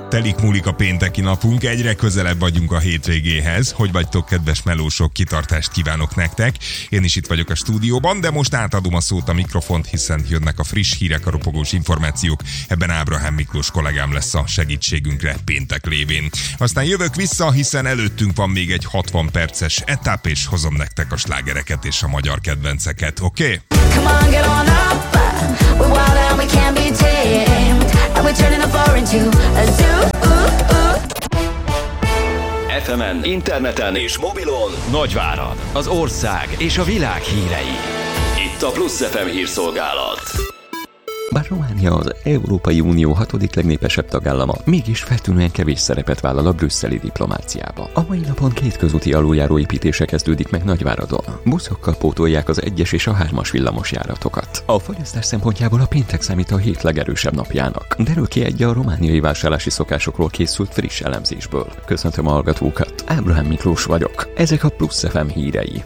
Telik múlik a pénteki napunk, egyre közelebb vagyunk a hétvégéhez. Hogy vagytok, kedves melósok, kitartást kívánok nektek. Én is itt vagyok a stúdióban, de most átadom a szót, a mikrofont, hiszen jönnek a friss hírek, a ropogós információk. Ebben Ábrahám Miklós kollégám lesz a segítségünkre péntek lévén. Aztán jövök vissza, hiszen előttünk van még egy 60 perces etap, és hozom nektek a slágereket és a magyar kedvenceket, oké? Come on, get on up. We're wild and we can't be tamed. And we're turning the floor into a zoo. FM-en, interneten és mobilon Nagyvárad, az ország és a világ hírei. Itt a Plusz FM hírszolgálat. Bár Románia az Európai Unió 6. legnépesebb tagállama, mégis feltűnően kevés szerepet vállal a brüsszeli diplomáciába. A mai napon 2 közúti aluljáró építése kezdődik meg Nagyváradon. Buszokkal pótolják az 1-es és a 3-as villamosjáratokat. A fogyasztás szempontjából a péntek számít a hét legerősebb napjának. Derül ki egy a romániai vásárlási szokásokról készült friss elemzésből. Köszöntöm a hallgatókat, Ábrahám Miklós vagyok. Ezek a Plusz FM hírei.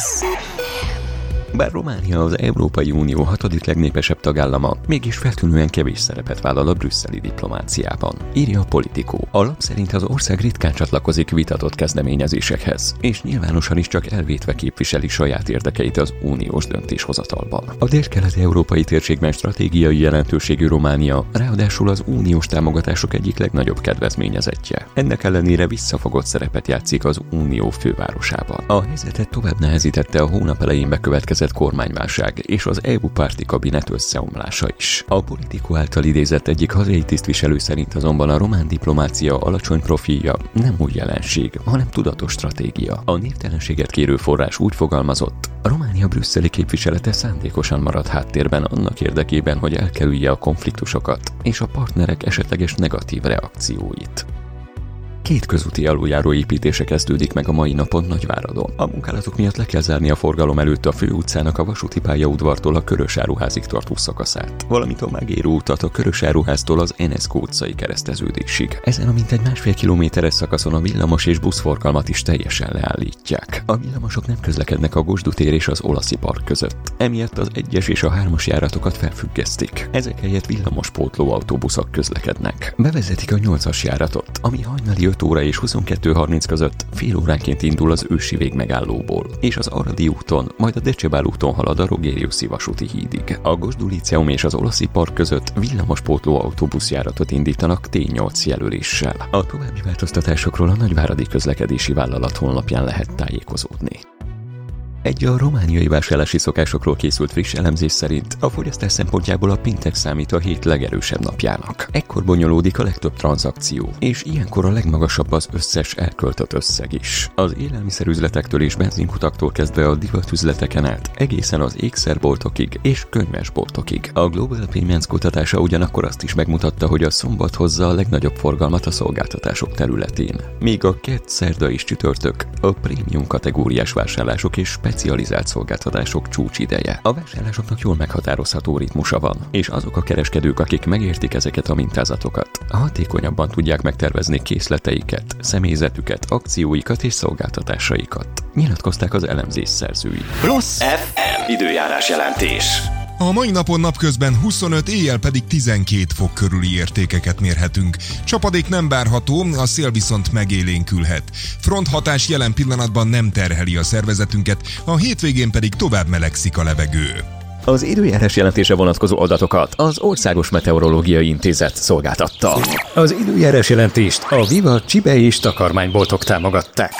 Bár Románia az Európai Unió 6. legnépesebb tagállama, mégis feltűnően kevés szerepet vállal a brüsszeli diplomáciában. Írja a Politico. A lap szerint az ország ritkán csatlakozik vitatott kezdeményezésekhez, és nyilvánosan is csak elvétve képviseli saját érdekeit az uniós döntéshozatalban. A délkeleti európai térségben stratégiai jelentőségű Románia ráadásul az uniós támogatások egyik legnagyobb kedvezményezettje. Ennek ellenére visszafogott szerepet játszik az unió fővárosában. A helyzetet tovább nehezítette a hónap elején bekövetkezett kormányválság és az EU párti kabinet összeomlása is. A Politico által idézett egyik hazai tisztviselő szerint azonban a román diplomácia alacsony profilja nem új jelenség, hanem tudatos stratégia. A névtelenséget kérő forrás úgy fogalmazott: a Románia brüsszeli képviselete szándékosan marad háttérben annak érdekében, hogy elkerülje a konfliktusokat és a partnerek esetleges negatív reakcióit. 2 közúti aluljáró építése kezdődik meg a mai napon Nagyváradon. A munkálatok miatt le kell zárni a forgalom előtt a főutcának a vasúti pályaudvartól a Körösáruházig tartó szakaszát, valamint a megérő utat a Körösáruháztól az Enesco utcai kereszteződésig. Ezen a mintegy 1,5 kilométeres szakaszon a villamos és buszforgalmat is teljesen leállítják. A villamosok nem közlekednek a Gosdú tér és az Olaszi park között. Emiatt az 1-es és a 3-as járatokat felfüggesztik. Ezek helyett villamos pótló autóbuszok közlekednek. Bevezetik a 8-as járatot, ami hajnali 5 óra és 22:30 között fél óránként indul az Ősi végmegállóból, és az Aradi úton, majd a Decsebál úton halad a Rogériuszi vasúti hídig. A Gosdú Líceum és az Olaszi park között villamospótló autóbuszjáratot indítanak T8 jelöléssel. A további változtatásokról a Nagyváradi Közlekedési Vállalat honlapján lehet tájékozódni. Egy a romániai vásárlási szokásokról készült friss elemzés szerint a fogyasztás szempontjából a péntek számít a hét legerősebb napjának. Ekkor bonyolódik a legtöbb tranzakció, és ilyenkor a legmagasabb az összes elköltött összeg is. Az élelmiszerüzletektől és benzinkutaktól kezdve a divatüzleteken át egészen az ékszerboltokig és könyvesboltokig. A Global Payments kutatása ugyanakkor azt is megmutatta, hogy a szombat hozza a legnagyobb forgalmat a szolgáltatások területén. Míg a kedd, szerda és csütörtök a prémium kategóriás vásárlások és specializált szolgáltatások csúcsideje. A vásárlásoknak jól meghatározható ritmusa van, és azok a kereskedők, akik megértik ezeket a mintázatokat, hatékonyabban tudják megtervezni készleteiket, személyzetüket, akcióikat és szolgáltatásaikat. Nyilatkozták az elemzés szerzői. Plusz FM időjárás jelentés. A mai napon napközben 25, éjjel pedig 12 fok körüli értékeket mérhetünk. Csapadék nem várható, a szél viszont megélénkülhet. Fronthatás jelen pillanatban nem terheli a szervezetünket, a hétvégén pedig tovább melegszik a levegő. Az időjárás jelentése vonatkozó adatokat az Országos Meteorológiai Intézet szolgáltatta. Az időjárás jelentést a Viva Csibe és takarmányboltok támogatták.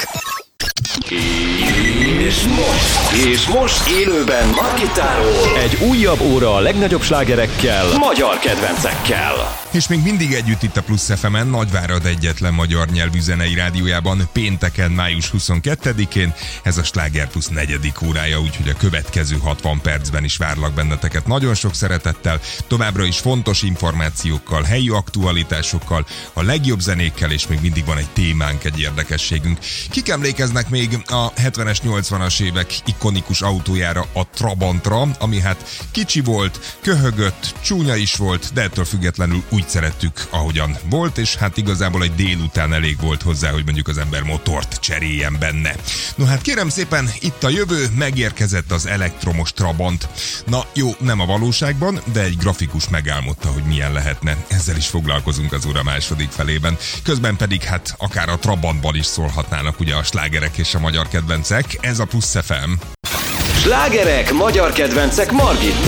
És most élőben Margittáról egy újabb óra a legnagyobb slágerekkel, magyar kedvencekkel. És még mindig együtt itt a Plusz FM-en, Nagyvárad egyetlen magyar nyelvű zenei rádiójában, pénteken, május 22-én, ez a Sláger Plusz 4. órája, úgyhogy a következő 60 percben is várlak benneteket nagyon sok szeretettel, továbbra is fontos információkkal, helyi aktualitásokkal, a legjobb zenékkel, és még mindig van egy témánk, egy érdekességünk. Kik emlékeznek még a 70-es, 80-as 80-as évek ikonikus autójára, a Trabantra, ami hát kicsi volt, köhögött, csúnya is volt, de ettől függetlenül úgy szerettük, ahogyan volt, és hát igazából egy délután elég volt hozzá, hogy mondjuk az ember motort cseréljen benne. No hát kérem szépen, itt a jövő, megérkezett az elektromos Trabant. Na jó, nem a valóságban, de egy grafikus megálmodta, hogy milyen lehetne. Ezzel is foglalkozunk az óra második felében. Közben pedig hát akár a Trabantban is szólhatnának ugye a slágerek és a magyar kedvencek. Ez a Plusz FM. Slágerek, magyar kedvencek Margittal.